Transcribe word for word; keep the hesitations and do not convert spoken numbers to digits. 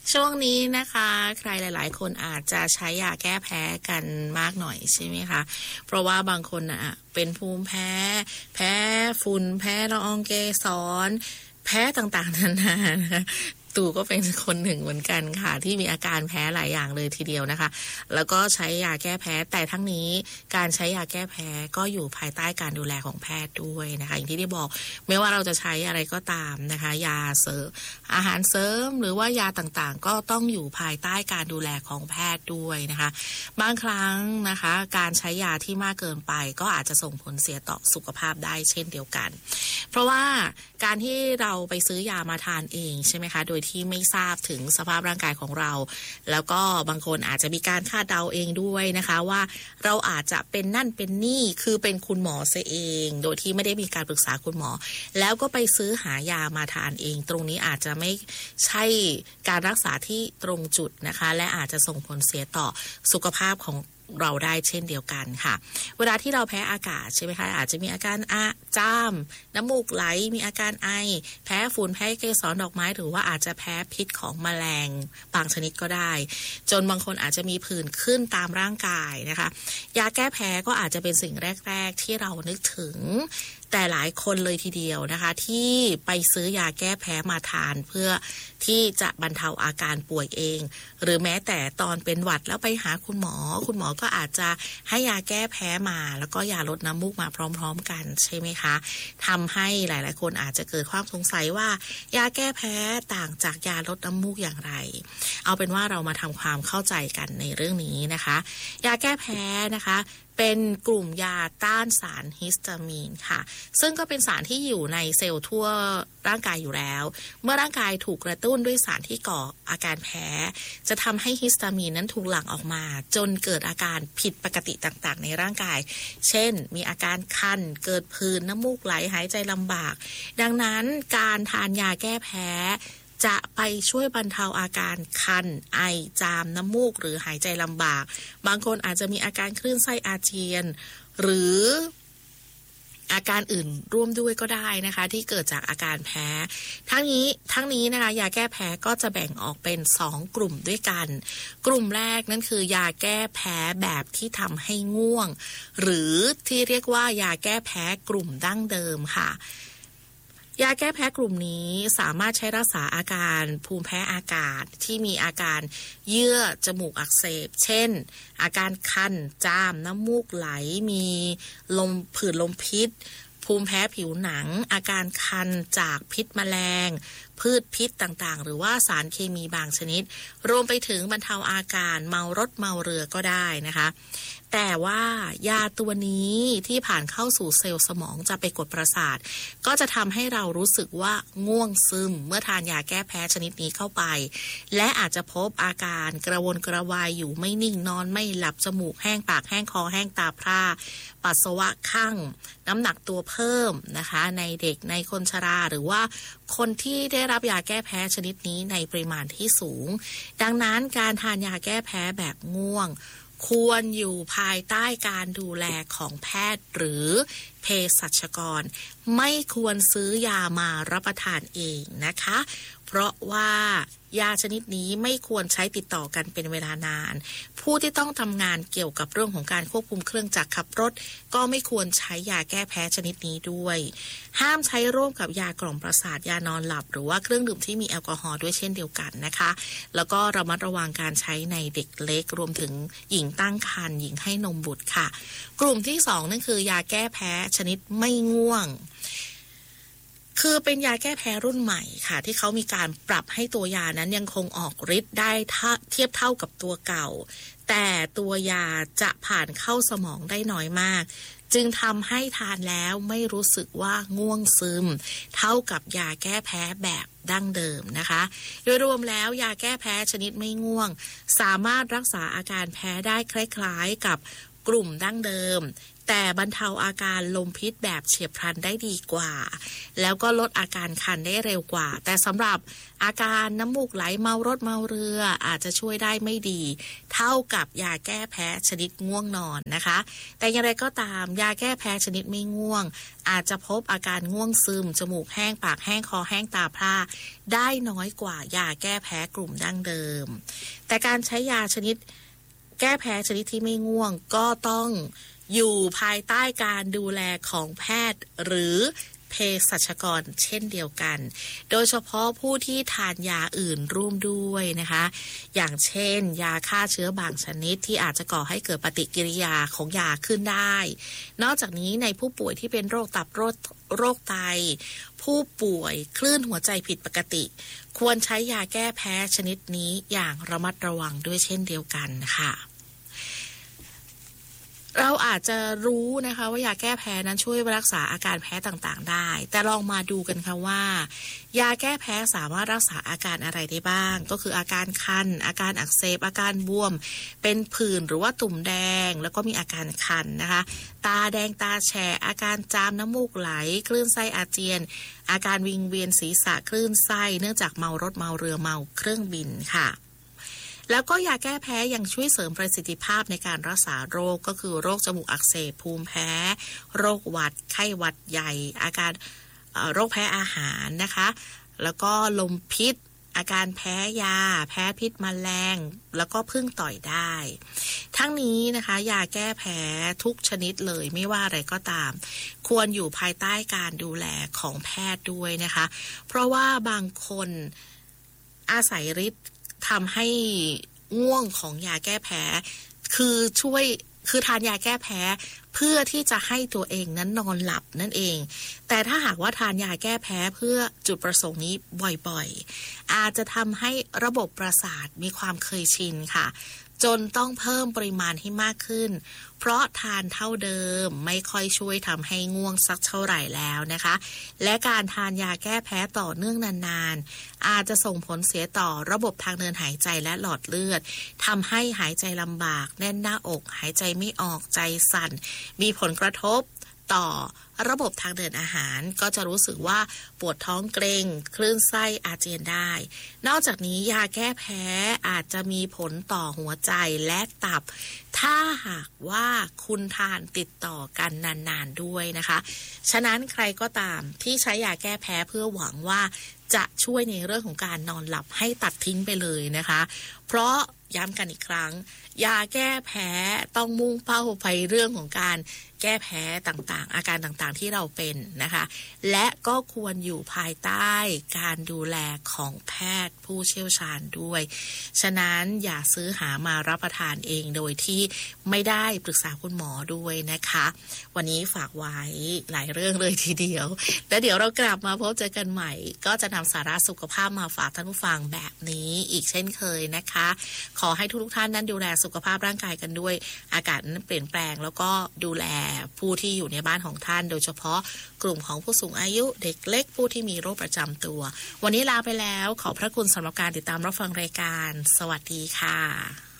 ช่วงนี้นะคะใครหลายๆคนอาจจะใช้ยาแก้แพ้กันมากหน่อยใช่ไหมคะเพราะว่าบางคนอ่ะเป็นภูมิแพ้แพ้ฝุ่นแพ้ละอองเกสรแพ้ต่างๆนานานะคะตู่ก็เป็นคนหนึ่งเหมือนกันค่ะที่มีอาการแพ้หลายอย่างเลยทีเดียวนะคะแล้วก็ใช้ยาแก้แพ้แต่ทั้งนี้การใช้ยาแก้แพ้ก็อยู่ภายใต้การดูแลของแพทย์ด้วยนะคะอย่างที่ได้บอกไม่ว่าเราจะใช้อะไรก็ตามนะคะยาเสริมอาหารเสริมหรือว่ายาต่างๆก็ต้องอยู่ภายใต้การดูแลของแพทย์ด้วยนะคะบางครั้งนะคะการใช้ยาที่มากเกินไปก็อาจจะส่งผลเสียต่อสุขภาพได้เช่นเดียวกันเพราะว่าการที่เราไปซื้อยามาทานเองใช่ไหมคะโดยที่ไม่ทราบถึงสภาพร่างกายของเราแล้วก็บางคนอาจจะมีการคาดเดาเองด้วยนะคะว่าเราอาจจะเป็นนั่นเป็นนี่คือเป็นคุณหมอเสียเองโดยที่ไม่ได้มีการปรึกษาคุณหมอแล้วก็ไปซื้อหายามาทานเองตรงนี้อาจจะไม่ใช่การรักษาที่ตรงจุดนะคะและอาจจะส่งผลเสียต่อสุขภาพของเราได้เช่นเดียวกันค่ะเวลาที่เราแพ้อากาศใช่ไหมคะอาจจะมีอาการอะจามน้ำมูกไหลมีอาการไอแพ้ฝุ่นแพ้เกสรดอกไม้หรือว่าอาจจะแพ้พิษของแมลงบางชนิดก็ได้จนบางคนอาจจะมีผื่นขึ้นตามร่างกายนะคะยาแก้แพ้ก็อาจจะเป็นสิ่งแรกๆที่เรานึกถึงแต่หลายคนเลยทีเดียวนะคะที่ไปซื้อยาแก้แพ้มาทานเพื่อที่จะบรรเทาอาการป่วยเองหรือแม้แต่ตอนเป็นหวัดแล้วไปหาคุณหมอคุณหมอก็อาจจะให้ยาแก้แพ้มาแล้วก็ยาลดน้ำมูกมาพร้อมๆกันใช่ไหมคะทำให้หลายๆคนอาจจะเกิดความสงสัยว่ายาแก้แพ้ต่างจากยาลดน้ำมูกอย่างไรเอาเป็นว่าเรามาทำความเข้าใจกันในเรื่องนี้นะคะยาแก้แพ้นะคะเป็นกลุ่มยาต้านสารฮิสตามีนค่ะซึ่งก็เป็นสารที่อยู่ในเซลล์ทั่วร่างกายอยู่แล้วเมื่อร่างกายถูกกระตุ้นด้วยสารที่ก่ออาการแพ้จะทำให้ฮิสตามีนนั้นถูกหลั่งออกมาจนเกิดอาการผิดปกติต่างๆในร่างกายเช่นมีอาการคันเกิดผื่นน้ำมูกไหลหายใจลำบากดังนั้นการทานยาแก้แพ้จะไปช่วยบรรเทาอาการคันไอจามน้ำมูกหรือหายใจลำบากบางคนอาจจะมีอาการคลื่นไส้อาเจียนหรืออาการอื่นร่วมด้วยก็ได้นะคะที่เกิดจากอาการแพ้ทั้งนี้ทั้งนี้นะคะยาแก้แพ้ก็จะแบ่งออกเป็นสองกลุ่มด้วยกันกลุ่มแรกนั่นคือยาแก้แพ้แบบที่ทำให้ง่วงหรือที่เรียกว่ายาแก้แพ้กลุ่มดั้งเดิมค่ะยาแก้แพ้กลุ่มนี้สามารถใช้รักษาอาการภูมิแพ้อากาศที่มีอาการเยื่อจมูกอักเสบเช่นอาการคันจามน้ำมูกไหลมีลมผื่นลมพิษภูมิแพ้ผิวหนังอาการคันจากพิษแมลงพืชพิษต่างๆหรือว่าสารเคมีบางชนิดรวมไปถึงบรรเทาอาการเมารถเมาเรือก็ได้นะคะแต่ว่ายาตัวนี้ที่ผ่านเข้าสู่เซลล์สมองจะไปกดประสาทก็จะทำให้เรารู้สึกว่าง่วงซึมเมื่อทานยาแก้แพ้ชนิดนี้เข้าไปและอาจจะพบอาการกระวนกระวายอยู่ไม่นิ่งนอนไม่หลับจมูกแห้งปากแห้งคอแห้งตาพร่าปัสสาวะคั่งน้ำหนักตัวเพิ่มนะคะในเด็กในคนชราหรือว่าคนที่ได้รับยาแก้แพ้ชนิดนี้ในปริมาณที่สูงดังนั้นการทานยาแก้แพ้แบบง่วงควรอยู่ภายใต้การดูแลของแพทย์หรือเภสัชกรไม่ควรซื้อยามารับประทานเองนะคะเพราะว่ายาชนิดนี้ไม่ควรใช้ติดต่อกันเป็นเวลานานผู้ที่ต้องทำงานเกี่ยวกับเรื่องของการควบคุมเครื่องจักรขับรถก็ไม่ควรใช้ยาแก้แพ้ชนิดนี้ด้วยห้ามใช้ร่วมกับยากล่อมประสาทยานอนหลับหรือว่าเครื่องดื่มที่มีแอลกอฮอล์ด้วยเช่นเดียวกันนะคะแล้วก็ระมัดระวังการใช้ในเด็กเล็กรวมถึงหญิงตั้งครรภ์หญิงให้นมบุตรค่ะกลุ่มที่สองนั่นคือยาแก้แพ้ชนิดไม่ง่วงคือเป็นยาแก้แพ้รุ่นใหม่ค่ะที่เขามีการปรับให้ตัวยานั้นยังคงออกฤทธิ์ได้เทียบเท่ากับตัวเก่าแต่ตัวยาจะผ่านเข้าสมองได้น้อยมากจึงทำให้ทานแล้วไม่รู้สึกว่าง่วงซึมเท่ากับยาแก้แพ้แบบดั้งเดิมนะคะโดยรวมแล้วยาแก้แพ้ชนิดไม่ง่วงสามารถรักษาอาการแพ้ได้คล้ายๆกับกลุ่มดั้งเดิมแต่บรรเทาอาการลมพิษแบบเฉียบพลันได้ดีกว่าแล้วก็ลดอาการคันได้เร็วกว่าแต่สำหรับอาการน้ำมูกไหลเมารถเมาเรืออาจจะช่วยได้ไม่ดีเท่ากับยาแก้แพ้ชนิดง่วงนอนนะคะแต่อย่างไรก็ตามยาแก้แพ้ชนิดไม่ง่วงอาจจะพบอาการง่วงซึมจมูกแห้งปากแห้งคอแห้งตาพร่าได้น้อยกว่ายาแก้แพ้กลุ่มดั้งเดิมแต่การใช้ยาชนิดแก้แพ้ชนิดที่ไม่ง่วงก็ต้องอยู่ภายใต้การดูแลของแพทย์หรือเภสัชกรเช่นเดียวกันโดยเฉพาะผู้ที่ทานยาอื่นร่วมด้วยนะคะอย่างเช่นยาฆ่าเชื้อบางชนิดที่อาจจะก่อให้เกิดปฏิกิริยาของยาขึ้นได้นอกจากนี้ในผู้ป่วยที่เป็นโรคตับโรคโรคไตผู้ป่วยคลื่นหัวใจผิดปกติควรใช้ยาแก้แพ้ชนิดนี้อย่างระมัดระวังด้วยเช่นเดียวกันค่ะเราอาจจะรู้นะคะว่ายาแก้แพ้นั้นช่วยรักษาอาการแพ้ต่างๆได้แต่ลองมาดูกันค่ะว่ายาแก้แพ้สามารถรักษาอาการอะไรได้บ้างก็คืออาการคันอาการอักเสบอาการบวมเป็นผื่นหรือว่าตุ่มแดงแล้วก็มีอาการคันนะคะตาแดงตาแฉะอาการจามน้ำมูกไหลคลื่นไส้อาเจียนอาการวิงเวียนศีรษะคลื่นไส้เนื่องจากเมารถเมาเรือเมาเครื่องบินค่ะแล้วก็ยาแก้แพ้ยังช่วยเสริมประสิทธิภาพในการรักษาโรคก็คือโรคจมูกอักเสบภูมิแพ้โรคหวัดไข้หวัดใหญ่อาการโรคแพ้อาหารนะคะแล้วก็ลมพิษอาการแพ้ยาแพ้พิษแมลงแล้วก็พึ่งต่อยได้ทั้งนี้นะคะยาแก้แพ้ทุกชนิดเลยไม่ว่าอะไรก็ตามควรอยู่ภายใต้การดูแลของแพทย์ด้วยนะคะเพราะว่าบางคนอาศัยฤทธิ์ทำให้ง่วงของยาแก้แพ้คือช่วยคือทานยาแก้แพ้เพื่อที่จะให้ตัวเองนั้นนอนหลับนั่นเองแต่ถ้าหากว่าทานยาแก้แพ้เพื่อจุดประสงค์นี้บ่อยๆอาจจะทำให้ระบบประสาทมีความเคยชินค่ะจนต้องเพิ่มปริมาณให้มากขึ้นเพราะทานเท่าเดิมไม่ค่อยช่วยทำให้ง่วงสักเท่าไหร่แล้วนะคะและการทานยาแก้แพ้ต่อเนื่องนานๆอาจจะส่งผลเสียต่อระบบทางเดินหายใจและหลอดเลือดทำให้หายใจลำบากแน่นหน้าอกหายใจไม่ออกใจสั่นมีผลกระทบต่อระบบทางเดินอาหารก็จะรู้สึกว่าปวดท้องเกร็งคลื่นไส้อาเจียนได้นอกจากนี้ยาแก้แพ้อาจจะมีผลต่อหัวใจและตับถ้าหากว่าคุณทานติดต่อกันนานๆด้วยนะคะฉะนั้นใครก็ตามที่ใช้ยาแก้แพ้เพื่อหวังว่าจะช่วยในเรื่องของการนอนหลับให้ตัดทิ้งไปเลยนะคะเพราะย้ำกันอีกครั้งยาแก้แพ้ต้องมุ่งเป้าไปเรื่องของการแก้แพ้ต่างๆอาการต่างๆที่เราเป็นนะคะและก็ควรอยู่ภายใต้การดูแลของแพทย์ผู้เชี่ยวชาญด้วยฉะนั้นอย่าซื้อหามารับประทานเองโดยที่ไม่ได้ปรึกษาคุณหมอด้วยนะคะวันนี้ฝากไว้หลายเรื่องเลยทีเดียวแล้วเดี๋ยวเรากลับมาพบเจอกันใหม่ก็จะนำสาระสุขภาพมาฝากท่านผู้ฟังแบบนี้อีกเช่นเคยนะคะขอให้ทุกๆท่านนั้นดูแลสุขภาพร่างกายกันด้วยอากาศนั้นเปลี่ยนแปลงแล้วก็ดูแลผู้ที่อยู่ในบ้านของท่านโดยเฉพาะกลุ่มของผู้สูงอายุเด็กเล็กผู้ที่มีโรคประจำตัววันนี้ลาไปแล้วขอบพระคุณสำหรับการติดตามรับฟังรายการสวัสดีค่ะ